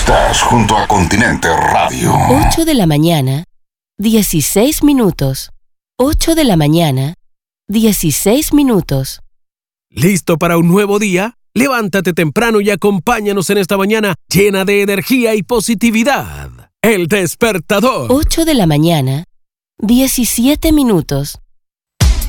Estás junto a Continente Radio. 8 de la mañana, 16 minutos. 8 de la mañana, 16 minutos. ¿Listo para un nuevo día? Levántate temprano y acompáñanos en esta mañana llena de energía y positividad. El Despertador. 8 de la mañana, 17 minutos.